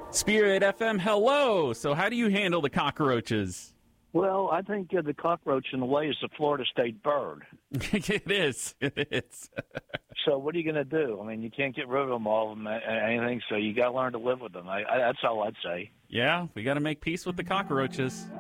Spirit FM, hello. So how do you handle the cockroaches? Well, I think the cockroach in a way is the Florida state bird. It is. So what are you going to do? I mean, you can't get rid of them all and anything, so you got to learn to live with them. That's all I'd say. Yeah, we got to make peace with the cockroaches.